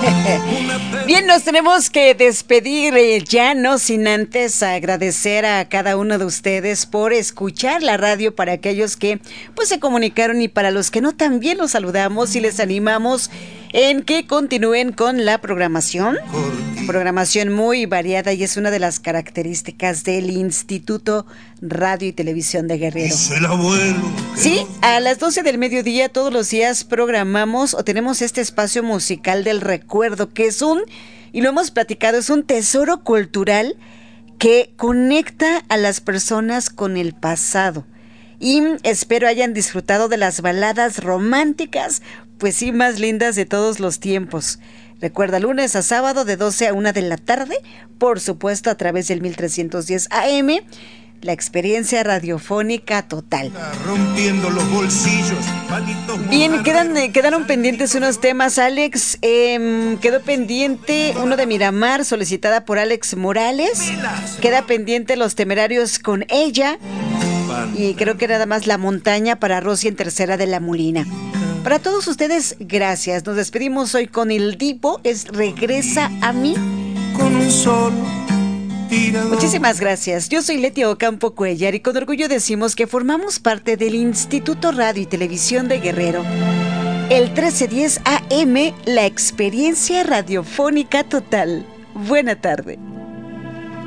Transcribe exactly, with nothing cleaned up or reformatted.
Bien, nos tenemos que despedir eh, ya, no sin antes agradecer a cada uno de ustedes por escuchar la radio, para aquellos que pues se comunicaron y para los que no, también los saludamos y les animamos en que continúen con la programación. Programación muy variada y es una de las características del Instituto Radio y Televisión de Guerrero. Sí, a las doce del mediodía todos los días programamos o tenemos este espacio musical del recuerdo, que es un, y lo hemos platicado, es un tesoro cultural que conecta a las personas con el pasado. Y espero hayan disfrutado de las baladas románticas, pues sí, más lindas de todos los tiempos. Recuerda, lunes a sábado de doce a una de la tarde, por supuesto a través del mil trescientos diez A M, la experiencia radiofónica total. Rompiendo los bolsillos. Bien, quedan, eh, quedaron pendientes unos temas, Alex. Eh, quedó pendiente uno de Miramar, solicitada por Alex Morales. Queda pendiente Los Temerarios con Ella. Y creo que nada más La Montaña para Rosy en Tercera de la Molina. Para todos ustedes, gracias. Nos despedimos hoy con El Divo, es Regresa a mí. Con un solo tirador. Muchísimas gracias. Yo soy Leti Ocampo Cuellar y con orgullo decimos que formamos parte del Instituto Radio y Televisión de Guerrero. El trece diez A M, la experiencia radiofónica total. Buena tarde.